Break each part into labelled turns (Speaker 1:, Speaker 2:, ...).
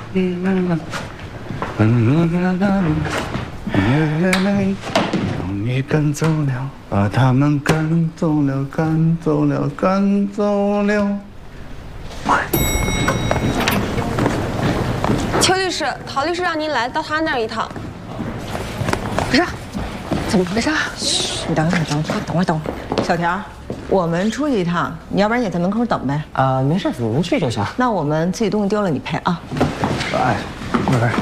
Speaker 1: 你赶走了，把他们赶走了，赶走了，赶走了。
Speaker 2: 邱律师，陶律师让您来到他那儿一趟。
Speaker 3: 不是，怎么回事？嘘，你等会儿，等会儿。小条，我们出去一趟，你要不然也在门口等呗。
Speaker 4: 没事，你们去就行。
Speaker 3: 那我们自己东西丢了你赔啊。
Speaker 1: 哎，没事。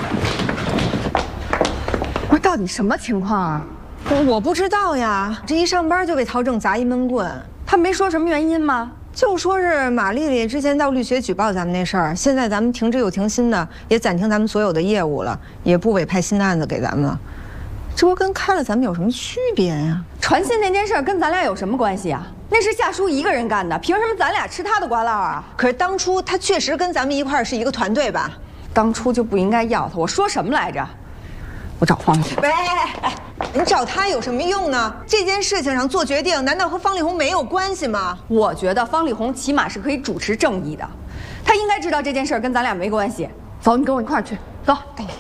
Speaker 5: 不是，到底什么情况啊？
Speaker 3: 我不知道呀，这一上班就被陶正砸一闷棍。
Speaker 5: 他没说什么原因吗？
Speaker 3: 就说是马丽丽之前到律协举报咱们那事儿，现在咱们停职又停薪的，也暂停咱们所有的业务了，也不委派新的案子给咱们了。这不跟开了咱们有什么区别呀？
Speaker 5: 传信那件事跟咱俩有什么关系啊？那是夏叔一个人干的，凭什么咱俩吃他的瓜烂啊？
Speaker 3: 可是当初他确实跟咱们一块儿是一个团队吧？
Speaker 5: 当初就不应该要他。我说什么来着？我找方丽红。
Speaker 3: 喂，你找他有什么用呢？这件事情上做决定，难道和方丽红没有关系吗？
Speaker 5: 我觉得方丽红起码是可以主持正义的，她应该知道这件事跟咱俩没关系。走，你跟我一块儿去。走。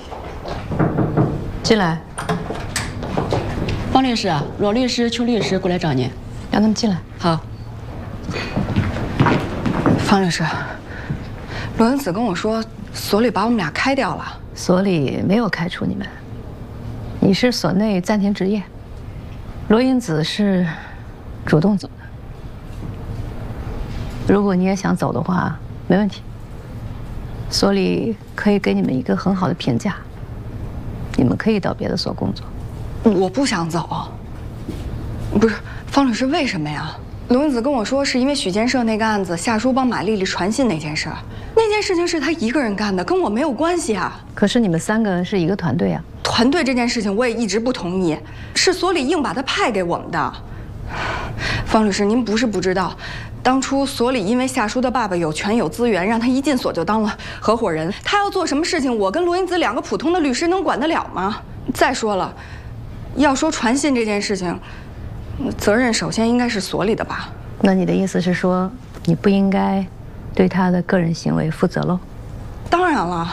Speaker 6: 进来。方律师、罗律师、邱律师过来找您，让他们进来。好。
Speaker 5: 方律师，罗英子跟我说，所里把我们俩开掉了。
Speaker 6: 所里没有开除你们，你是所内暂停执业。罗英子是主动走的。如果你也想走的话，没问题。所里可以给你们一个很好的评价，你们可以到别的所工作。
Speaker 5: 我不想走。不是，方律师，为什么呀？罗英子跟我说，是因为许建设那个案子，夏叔帮马丽丽传信那件事儿，那件事情是他一个人干的，跟我没有关系啊。
Speaker 6: 可是你们3个是一个团队啊。
Speaker 5: 团队这件事情我也一直不同意，是所里硬把他派给我们的。方律师，您不是不知道，当初所里因为夏叔的爸爸有权有资源，让他一进所就当了合伙人，他要做什么事情，我跟罗英子2个普通的律师能管得了吗？再说了，要说传信这件事情，责任首先应该是所里的吧？
Speaker 6: 那你的意思是说，你不应该对他的个人行为负责喽？
Speaker 5: 当然了。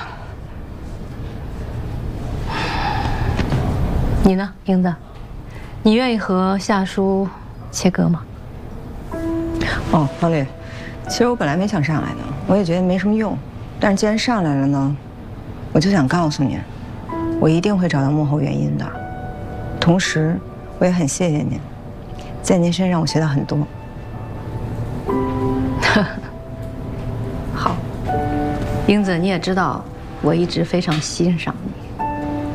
Speaker 6: 你呢，英子？你愿意和夏叔切割吗？
Speaker 3: 哦，方律，其实我本来没想上来的，我也觉得没什么用。但是既然上来了呢，我就想告诉您，我一定会找到幕后原因的。同时，我也很谢谢您，在您身上我学到很多。
Speaker 6: 好，英子，你也知道，我一直非常欣赏你。